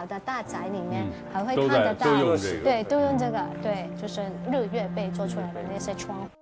老的大宅里面还会看得到，对，都用这个，对，就是日月贝做出来的那些窗户。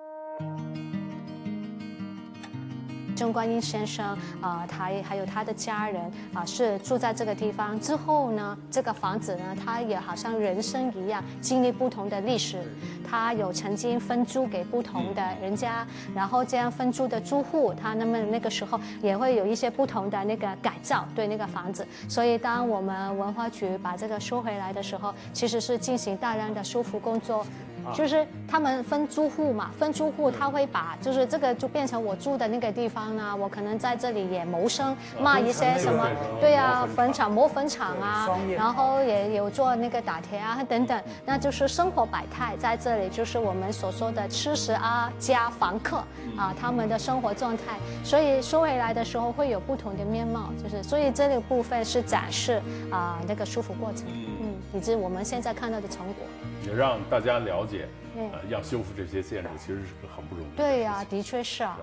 郑观音先生他还有他的家人是住在这个地方。之后呢，这个房子呢，它也好像人生一样，经历不同的历史。他有曾经分租给不同的人家，然后这样分租的租户，他们那个时候也会有一些不同的那个改造对那个房子。所以当我们文化局把这个收回来的时候，其实是进行大量的修复工作。就是他们分租户嘛，分租户他会把就是这个就变成我住的那个地方呢，我可能在这里也谋生，卖一些什么，对啊，磨粉厂啊，然后也有做那个打铁啊等等，那就是生活百态在这里，就是我们所说的吃食加房客他们的生活状态，所以收回来的时候会有不同的面貌，就是所以这个部分是展示那个修复过程，以及我们现在看到的成果。 也让大家了解，要修复这些建筑其实是个很不容易的。 对呀，的确是啊，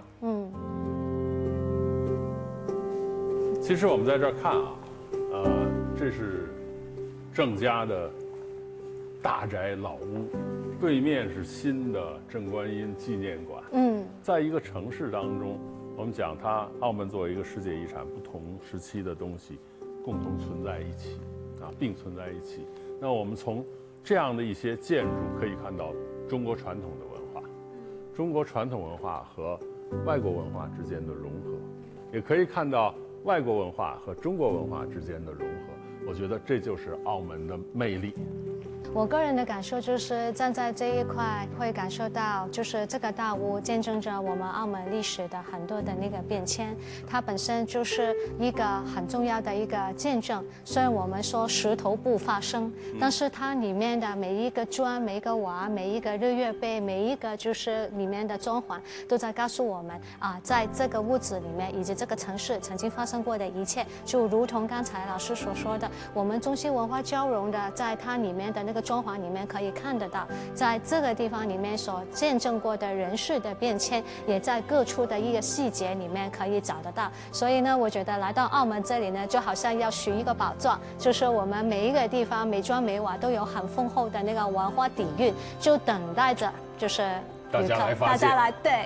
其实我们在这儿看这是郑家的大宅老屋，对面是新的郑观音纪念馆。在一个城市当中，我们讲澳门作为一个世界遗产，不同时期的东西共同存在一起，并存在一起。那我们从这样的一些建筑可以看到中国传统的文化，中国传统文化和外国文化之间的融合，也可以看到外国文化和中国文化之间的融合。我觉得这就是澳门的魅力。 我个人的感受就是站在这一块会感受到，就是这个大屋见证着我们澳门历史的很多的那个变迁，它本身就是一个很重要的一个见证。虽然我们说石头不发声，但是它里面的每一个砖、每一个瓦、每一个日月贝、每一个就是里面的装潢，都在告诉我们在这个屋子里面以及这个城市曾经发生过的一切。就如同刚才老师所说的，我们中西文化交融的，在它里面的那个装潢里面可以看得到，在这个地方里面所见证过的人事的变迁，也在各处的一个细节里面可以找得到。所以呢，我觉得来到澳门这里呢，就好像要寻一个宝藏，就是我们每一个地方每砖每瓦都有很丰厚的那个文化底蕴，就等待着就是大家来发现， 大家来对。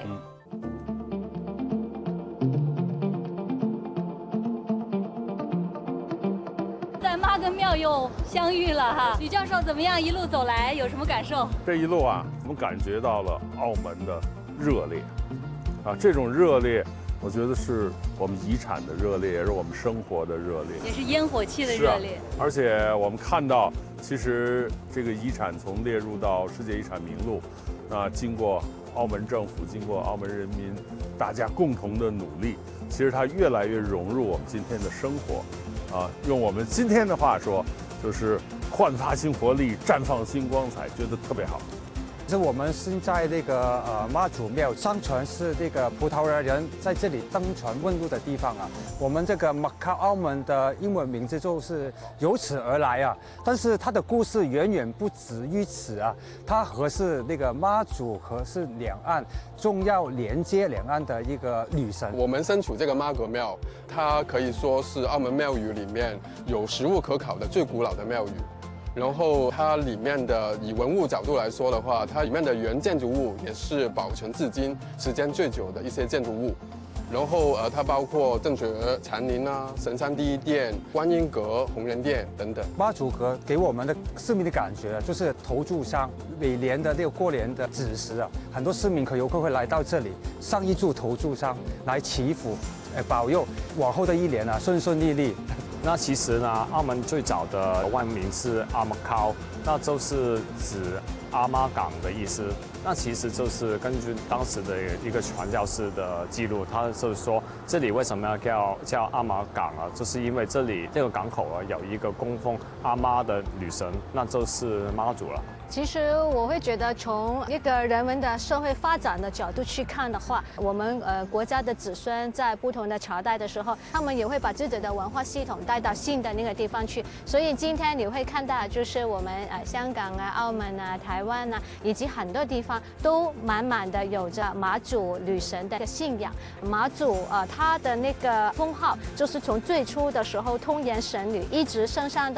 妈跟庙又相遇了哈，吕教授怎么样？一路走来有什么感受？ 这一路我们感觉到了澳门的热烈，这种热烈，我觉得是我们遗产的热烈，也是我们生活的热烈， 也是烟火气的热烈。 而且我们看到，其实这个遗产从列入到世界遗产名录，经过澳门政府，经过澳门人民大家共同的努力，其实它越来越融入我们今天的生活。用我们今天的话说，就是焕发新活力，绽放新光彩，觉得特别好。 是我们现在那个妈祖庙，相传是这个葡萄牙人在这里登船问路的地方啊。我们这个 Macau 澳门的英文名字就是由此而来啊。但是它的故事远远不止于此啊，它和是那个妈祖和是两岸重要连接两岸的一个女神。 我们身处这个妈阁庙，它可以说是澳门庙宇里面有实物可考的最古老的庙宇。然后它里面的以文物角度来说的话，它里面的原建筑物也是保存至今时间最久的一些建筑物。然后它包括正觉禅林神山第一殿、观音阁、红人殿等等。 妈祖阁给我们的市民的感觉就是投注商，每年的那个过年的子时啊，很多市民和游客会来到这里上一注投注商来祈福，保佑往后的一年顺顺利利。 那其实呢，澳门最早的外名是阿玛考，那就是指阿妈港的意思。那其实就是根据当时的一个传教士的记录，他就是说这里为什么要叫阿玛港就是因为这里这个港口有一个供奉阿妈的女神，那就是妈祖了。 其实我会觉得，从一个人文的社会发展的角度去看的话，我们国家的子孙在不同的朝代的时候，他们也会把自己的文化系统带到新的那个地方去。所以今天你会看到，就是我们香港澳门台湾以及很多地方都满满的有着妈祖女神的信仰。妈祖她的那个封号，就是从最初的时候通言神女，一直升上到